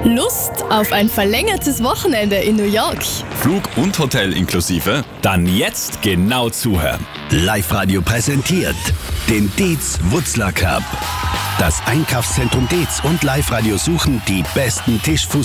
Lust auf ein verlängertes Wochenende in New York? Flug und Hotel inklusive? Dann jetzt genau zuhören. Live-Radio präsentiert den Dietz Wutzler Cup. Das Einkaufszentrum Dietz und Live-Radio suchen die besten Tischfuß